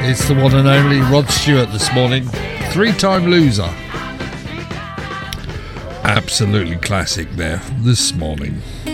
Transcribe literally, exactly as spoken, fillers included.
It's the one and only Rod Stewart this morning. Three-time loser. Absolutely classic there this morning.